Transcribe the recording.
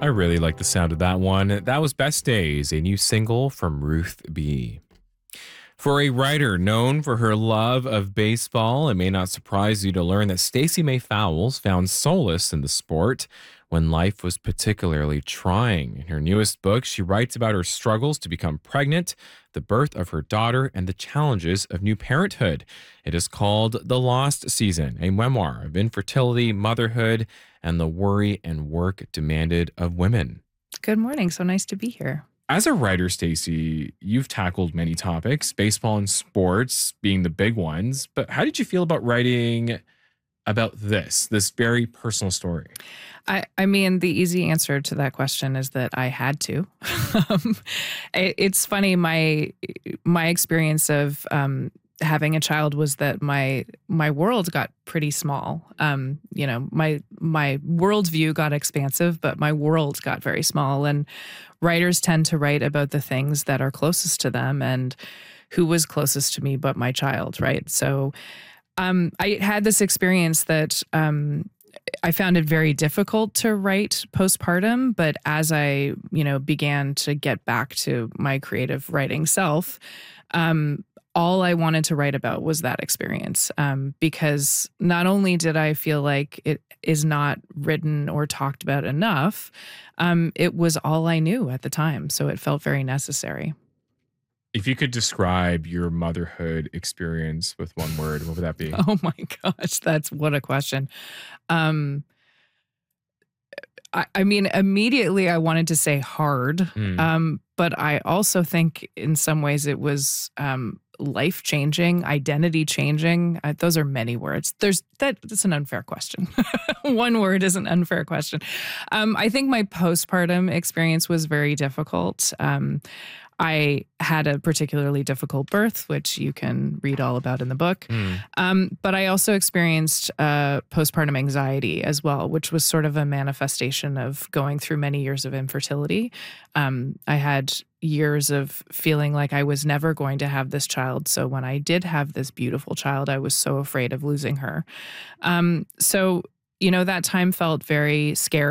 I really like the sound of that one. That was Best Days, a new single from Ruth B. For a writer known for her love of baseball, it may not surprise you to learn that Stacey May Fowles found solace in the sport when life was particularly trying. In her newest book, she writes about her struggles to become pregnant, the birth of her daughter, and the challenges of new parenthood. It is called The Lost Season, a memoir of infertility, motherhood, and the worry and work demanded of women. Good morning. So nice to be here. As a writer, Stacey, you've tackled many topics, baseball and sports being the big ones. But how did you feel about writing about this very personal story? I mean, the easy answer to that question is that I had to. It's funny. My experience of having a child was that my world got pretty small. My worldview got expansive, but my world got very small. And writers tend to write about the things that are closest to them, and who was closest to me but my child, right? So I had this experience that I found it very difficult to write postpartum, but as I, began to get back to my creative writing self, all I wanted to write about was that experience, because not only did I feel like it is not written or talked about enough, it was all I knew at the time, so it felt very necessary. If you could describe your motherhood experience with one word, what would that be? Oh my gosh, that's what a question. Um, I mean, immediately I wanted to say hard, Mm. but I also think in some ways it was life changing, identity changing. Those are many words. That's an unfair question. One word is an unfair question. I think my postpartum experience was very difficult. I had a particularly difficult birth, which you can read all about in the book. But I also experienced postpartum anxiety as well, which was sort of a manifestation of going through many years of infertility. I had years of feeling like I was never going to have this child. So when I did have this beautiful child, I was so afraid of losing her. So that time felt very scary.